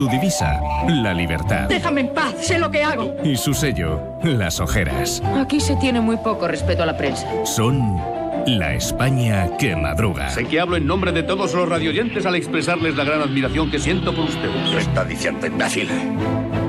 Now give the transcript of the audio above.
Su divisa, la libertad. Déjame en paz, sé lo que hago. Y su sello, las ojeras. Aquí se tiene muy poco respeto a la prensa. Son la España que madruga. Sé que hablo en nombre de todos los radioyentes al expresarles la gran admiración que siento por ustedes. Lo está diciendo, imbécil.